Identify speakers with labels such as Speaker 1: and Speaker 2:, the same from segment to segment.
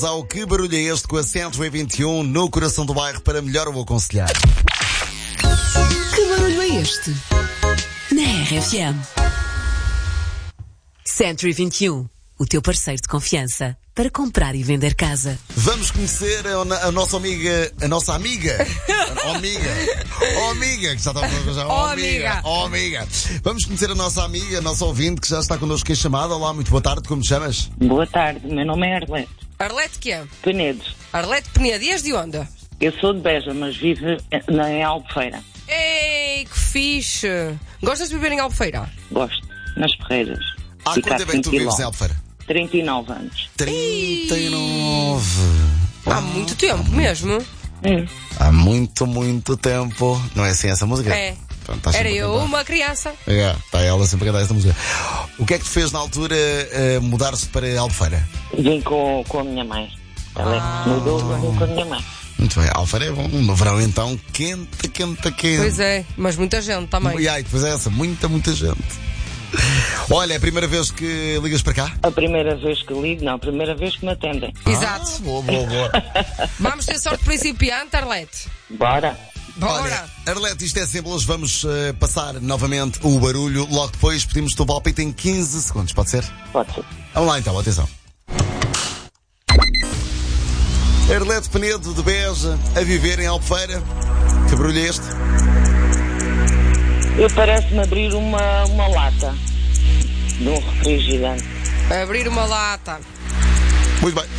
Speaker 1: Ao Que Barulho é Este com a 121 no coração do bairro para melhor o aconselhar.
Speaker 2: Que barulho é este? Na RFM. Century 21, o teu parceiro de confiança para comprar e vender casa.
Speaker 1: Vamos conhecer a nossa amiga, que já está a amiga. Vamos conhecer a nossa amiga, a nossa ouvinte, que já está connosco em chamada. Olá, muito boa tarde, como te chamas?
Speaker 3: Boa tarde, meu nome é Arlete.
Speaker 4: Arlete que é?
Speaker 3: Penedo.
Speaker 4: Arlete Penedo, e és de onde?
Speaker 3: Eu sou de Beja, mas vivo em Albufeira.
Speaker 4: Ei, que fixe! Gostas de viver em Albufeira?
Speaker 3: Gosto, nas Ferreiras.
Speaker 1: Há
Speaker 3: Fica
Speaker 1: quanto
Speaker 3: a
Speaker 1: tempo é que tu vives em
Speaker 3: 100
Speaker 1: Albufeira?
Speaker 3: 39 anos.
Speaker 1: 39.
Speaker 4: Há muito tempo mesmo.
Speaker 1: Há muito tempo. Não é assim essa música?
Speaker 4: É.
Speaker 1: Pronto, estás
Speaker 4: Era
Speaker 1: sempre a
Speaker 4: eu,
Speaker 1: cantar.
Speaker 4: uma criança.
Speaker 1: Está ela sempre a cantar esta música. O que é que te fez na altura mudar-se para Albufeira?
Speaker 3: Vim com a minha mãe. Ela é que se mudou, vim com a minha mãe.
Speaker 1: Muito bem, Albufeira é bom. No verão então, quente.
Speaker 4: Pois é, mas muita gente também.
Speaker 1: E aí, depois é essa, muita gente. Olha, é a primeira vez que ligas para cá?
Speaker 3: A primeira vez que ligo, não, a primeira vez que me atendem.
Speaker 4: Exato.
Speaker 1: Boa.
Speaker 4: Vamos ter sorte principiante, Arlete.
Speaker 3: Bora.
Speaker 4: Bora.
Speaker 1: Olha, Arlete, isto é simples, vamos passar novamente o barulho. Logo depois pedimos o teu palpite em 15 segundos, pode ser?
Speaker 3: Pode ser.
Speaker 1: Vamos lá então, atenção. Arlete Penedo de Beja, a viver em Albufeira. Que barulho é este?
Speaker 3: Eu parece-me abrir uma lata de um refrigerante.
Speaker 4: Abrir uma lata.
Speaker 1: Muito bem.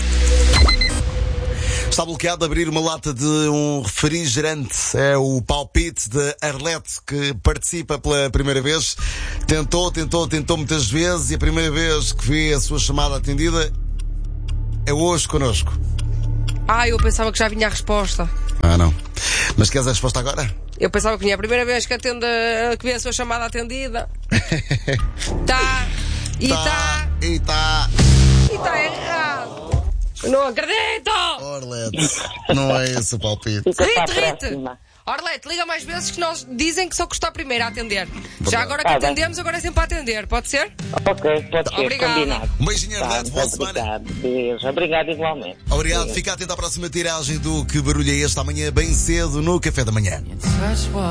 Speaker 1: Está bloqueado abrir uma lata de um refrigerante. É o palpite de Arlete, que participa pela primeira vez. Tentou muitas vezes e a primeira vez que vê a sua chamada atendida é hoje connosco.
Speaker 4: Eu pensava que já vinha a resposta.
Speaker 1: Não. Mas queres a resposta agora?
Speaker 4: Eu pensava que vinha a primeira vez que vê a sua chamada atendida. Tá errado. Não acredito!
Speaker 1: Arlete, não é esse o palpite.
Speaker 3: Fica para a
Speaker 4: Rite.
Speaker 3: próxima.
Speaker 4: Arlete, liga mais vezes que nós dizem que só custa primeiro a atender. Já agora que
Speaker 3: Tá bem.
Speaker 4: atendemos, agora é sempre a atender. Pode ser?
Speaker 3: Ok, pode ser,
Speaker 4: Obrigada.
Speaker 3: combinado.
Speaker 1: Um beijinho,
Speaker 3: Tá,
Speaker 1: Arlete, boa
Speaker 3: muito
Speaker 1: semana.
Speaker 3: obrigado. Beijo. Obrigado igualmente.
Speaker 1: Obrigado, fica atento à próxima tiragem do Que Barulho é Este amanhã bem cedo no Café da Manhã.